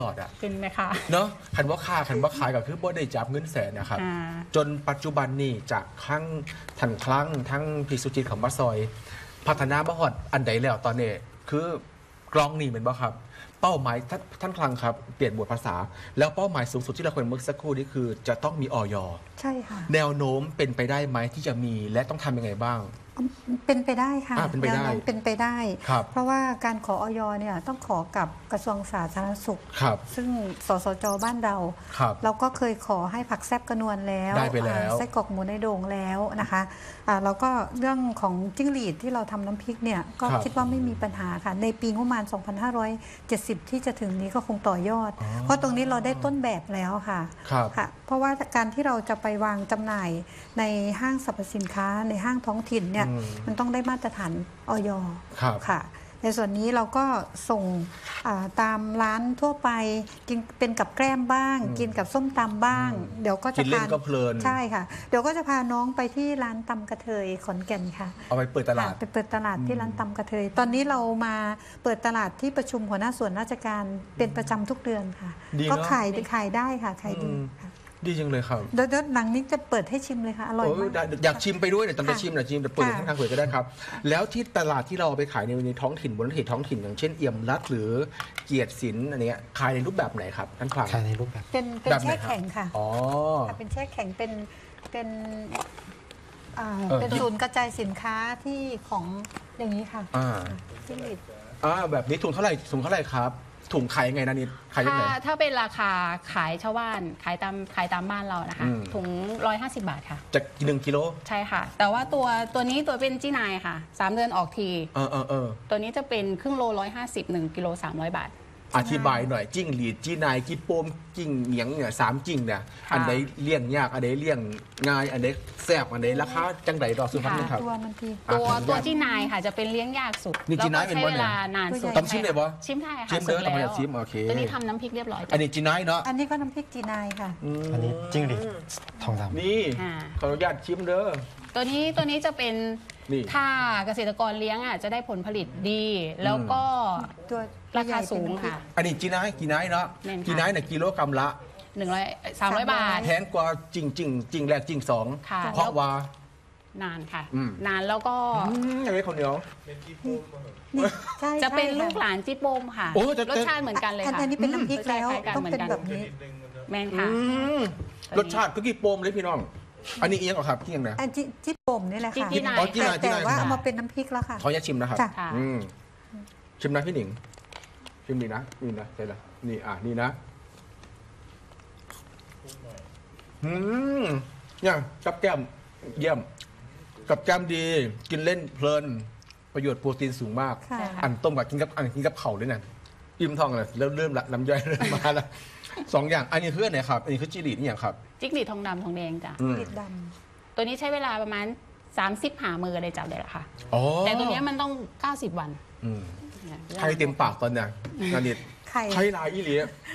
ตลอดอะเป็นไหมคะเนาะขันว่าขายก็คือบ่ได้จับเงินแสนนะครับจนปัจจุบันนี่จากครั้งทันครั้งทั้งพิสุจิตของบัสซอย พัฒนาบ่ฮอดอันใดแล้วตอนนี้คือกลองนี่เป็นบ่ครับเป้าหมายท่านคลังครับเปลี่ยนบทภาษา แล้วเป้าหมายสูงสุดที่เราควรเมื่อสักครู่นี้คือจะต้องมีอย. ใช่ค่ะแนวโน้มเป็นไปได้ไหมที่จะมีและต้องทำยังไงบ้างเป็นไปได้ค่ะเป็นไปได้เป็นไปได้เพราะว่าการขออย.เนี่ยต้องขอกับกระทรวงสาธารณสุขซึ่งสสจ.บ้านเราก็เคยขอให้ผักแซบกระนวลแล้วได้ไปแล้วไส้กรอกหมูในโด่งแล้วนะคะแล้วก็เรื่องของจิ้งหรีดที่เราทำน้ำพริกเนี่ยก็คิดว่าไม่มีปัญหาค่ะในปีงบประมาณ 2570 ที่จะถึงนี้ก็คงต่อยอดเพราะตรงนี้เราได้ต้นแบบแล้วค่ะเพราะว่าการที่เราจะไปวางจำหน่ายในห้างสรรพสินค้าในห้างท้องถิ่นเนี่ยมันต้องได้มาตรฐานอย.ค่ะในส่วนนี้เราก็ส่งตามร้านทั่วไปกินเป็นกับแกล้มบ้างกินกับส้มตำบ้างเดี๋ยวก็จะพาใช่ค่ะเดี๋ยวก็จะพาน้องไปที่ร้านตำกระเทยขอนแก่นค่ะเอาไปเปิดตลาดไปเปิดตลาดที่ร้านตำกระเทยตอนนี้เรามาเปิดตลาดที่ประชุมหัวหน้าส่วนราชการเป็นประจำทุกเดือนค่ะก็ขายได้ค่ะขายดีดีจังเลยครับเดี๋ยวหลังนี้จะเปิดให้ชิมเลยค่ะอร่อยมากอยากชิมไปด้วยเนี่ยตอนจะชิมนะชิมแต่เปิดข้างๆเปิดก็ได้ครับแล้วที่ตลาดที่เราไปขายในท้องถิ่นบนท้องถิ่นอย่างเช่นเอี่ยมรัฐหรือเกียรติศิลป์อันนี้ขายในรูปแบบไหนครับท่านคลังขายในรูปแบบเป็นแช่แข็งค่ะอ๋อเป็นแช่แข็งเป็นศูนย์กระจายสินค้าที่ของอย่างนี้ค่ะจิ้งหรีดแบบนี้ถุงเท่าไหร่ครับถุงขายยังไงนะนิดขายยังไงถ้าเป็นราคาขายชาวบ้านขายตามบ้านเรานะคะถุง150 บาทค่ะจาก1 กิโลใช่ค่ะแต่ว่าตัวนี้ตัวเป็นจี้นายค่ะ3 เดือนออกทีตัวนี้จะเป็นครึ่งโล150 1 กิโล300 บาทอธิบายหน่อยจิ้งหรีดจี้นายกี้โป้มจิ้งเหนียงเนี่ย3จิ้งเนี่ยอันใดเลี้ยงยากอันใดเลี้ยงง่ายอันใดแซ่บอันใดราคาจังใดดอกสุพรรณครับตัวจี้นายค่ะจะเป็นเลี้ยงยากสุดแล้วก็ใช้เวลานานสุดต้องชิมเลยปะชิมได้ค่ะชิมเด้อต้องมาชิมโอเคตัวนี้ทำน้ำพริกเรียบร้อยอันนี้จี้นายเนาะอันนี้ก็น้ำพริกจี้นายค่ะอันนี้จิ้งหรีดทองคำนี่ขออนุญาตชิมเด้อตัวนี้จะเป็นถ้าเกษตรกรเลี้ยงจะได้ผลผลิตดีแล้วก็ราคาสูงค่ะอันนี้จีนายเนาะจีนายเนี่ยกิโลกรัมละ 300 บาทแพงกว่าจริงแรกจริง2เพราะว่านานค่ะนานแล้วก็อย่างนี้คนเดียวจะเป็นลูกหลานจิโปมค่ะรสชาติเหมือนกันเลยค่ะอันนี้เป็นน้ำพริกแล้วต้องเป็นแบบนี้แม่นค่ะรสชาติก็กี่โปมเลยพี่น้องอันนี้เอียงเหรอครับที่ยังไงจิ๊บปมนี่แหละค่ะแต่ว่าเอามาเป็นน้ำพริกแล้วค่ะขออนุญาตชิมนะครับชิมนะพี่หนิงชิมดีนะนี่นะใช่ละนี่นี่นะเนี่ยกับแก้มเยี่ยมกับแก้มดีกินเล่นเพลินประโยชน์โปรตีนสูงมากอันต้มกับกินกับเข่าด้วยนะอิ่มท้องเลยเริ่มละน้ำย่อยเริ่มมาแล้ว2 อย่างอันนี้คืออะไรครับอันนี้คือจิ้งหรีดนี่อย่างครับจิ้งหรีดทองดำทองแดงจ้ะจิ้งหรีดดำตัวนี้ใช้เวลาประมาณ30 หามือเลยจับเลยละค่ะแต่ตัวนี้มันต้อง90 วันไข่เต็มปากตอนเนี้ยงานนิดไข่ลายอีหลี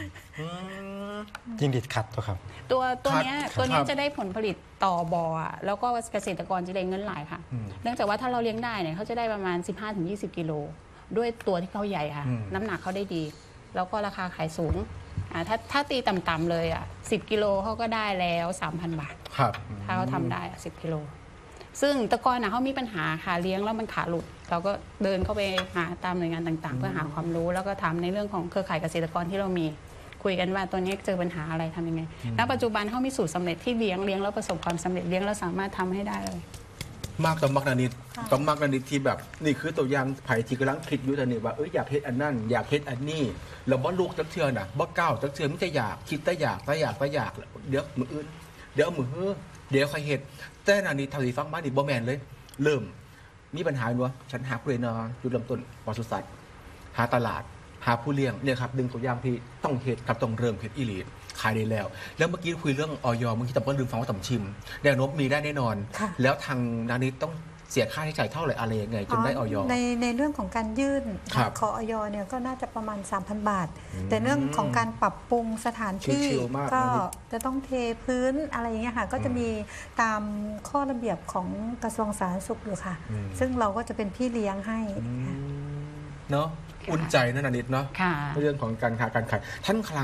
จิ้งหรีดขัดตัวครับตัวนี้จะได้ผลผลิตต่อบอแล้วก็เกษตรกรจะได้เงินหลายค่ะเนื่องจากว่าถ้าเราเลี้ยงได้เนี่ยเขาจะได้ประมาณ 15-20 กิโลด้วยตัวที่เขาใหญ่ค่ะน้ำหนักเขาได้ดีแล้วก็ราคาขายสูงถ้าตีต่ำๆเลย10 กิโลเขาก็ได้แล้ว 3,000 บาทถ้าเขาทำได้10 กิโลซึ่งตะกอนเขามีปัญหาขาเลี้ยงแล้วมันขาหลุดเราก็เดินเข้าไปหาตามหน่วยงานต่างๆเพื่อหาความรู้แล้วก็ทำในเรื่องของเครือข่ายเกษตรกรที่เรามีคุยกันว่าตัวนี้เจอปัญหาอะไรทำยังไงณปัจจุบันเขามีสูตรสำเร็จที่เลี้ยงแล้วประสบความสำเร็จเลี้ยงแล้วสามารถทำให้ได้เลยมากต่อมากนานิดที่แบบนี่คือตัวอย่างไผ่ที่กำลังคิดอยู่ตอนนี้ว่าอยากเฮ็ดอันนั่นอยากเฮ็ดอันนี้แล้วบ่ลูกจักเทือน่ะบ่ก้าวจักเทือมันจะอยากคิดแต่อยากเดี๋ยวมืออื่นเดี๋ยวมือเดี๋ยวใครเฮ็ดแต่นานิดทำสีฟังมานี่บ่แมนเลยเริ่มมีปัญหาอยู่ฉันหาผู้เลี้ยงจุดเริ่มต้นปศุสัตว์หาตลาดหาผู้เลี้ยงเนี่ยครับดึงตัวอย่างที่ต้องเฮ็ดครับต้องเริ่มเฮ็ดอีหลีขายได้แล้วเมื่อกี้คุยเรื่องอย.เมื่อกี้แต่ก็ลืมฟังว่าต่ำชิมแนวโน้มมีได้แน่นอนแล้วทางนานิดต้องเสียค่าใช้จ่ายเท่าไหร่อะไรยังไงจนได้อย. ในเรื่องของการยื่นขออย.เนี่ยก็น่าจะประมาณ 3,000 บาทแต่เรื่องของการปรับปรุงสถานที่ก็จะต้องเทพื้นอะไรอย่างเงี้ยค่ะก็จะมีตามข้อระเบียบของกระทรวงสาธารณสุขอยู่ค่ะซึ่งเราก็จะเป็นพี่เลี้ยงให้เนาะอุ่นใจนะนานิดเนาะเรื่องของการค้าการขายท่านคลัง